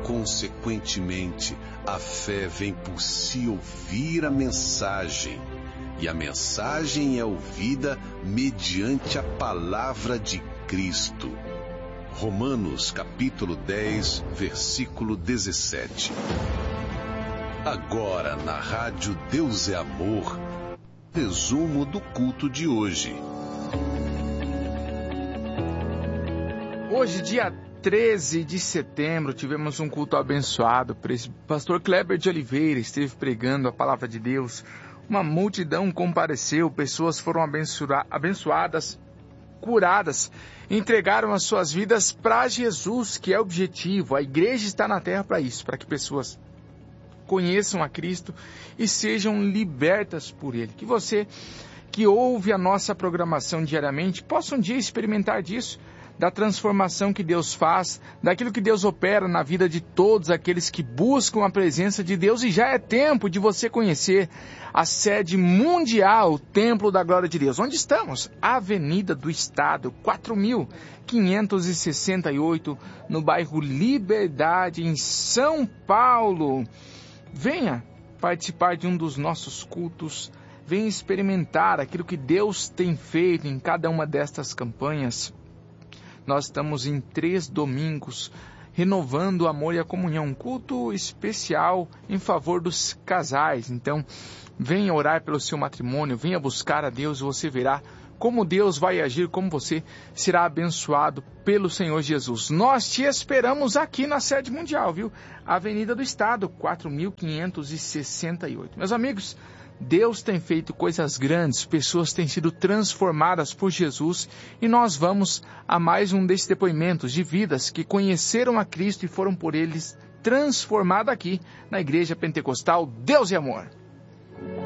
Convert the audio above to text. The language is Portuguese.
Consequentemente, a fé vem por se ouvir a mensagem, e a mensagem é ouvida mediante a palavra de Cristo. Romanos capítulo 10, versículo 17. Agora na Rádio Deus é Amor, resumo do culto de hoje. Hoje, dia 13 de setembro, tivemos um culto abençoado. O pastor Kleber de Oliveira esteve pregando a palavra de Deus. Uma multidão compareceu, pessoas foram abençoadas, curadas, entregaram as suas vidas para Jesus, que é o objetivo. A igreja está na terra para isso, para que pessoas conheçam a Cristo e sejam libertas por Ele. Que você que ouve a nossa programação diariamente possa um dia experimentar disso, da transformação que Deus faz, daquilo que Deus opera na vida de todos aqueles que buscam a presença de Deus. E já é tempo de você conhecer a sede mundial, o Templo da Glória de Deus. Onde estamos? Avenida do Estado, 4.568, no bairro Liberdade, em São Paulo. Venha participar de um dos nossos cultos, venha experimentar aquilo que Deus tem feito em cada uma destas campanhas. Nós estamos em 3 domingos, renovando o amor e a comunhão, um culto especial em favor dos casais. Então, venha orar pelo seu matrimônio, venha buscar a Deus e você verá como Deus vai agir, como você será abençoado pelo Senhor Jesus. Nós te esperamos aqui na sede mundial, viu? Avenida do Estado, 4.568. Meus amigos, Deus tem feito coisas grandes, pessoas têm sido transformadas por Jesus e nós vamos a mais um desses depoimentos de vidas que conheceram a Cristo e foram por eles transformadas aqui na Igreja Pentecostal Deus e Amor.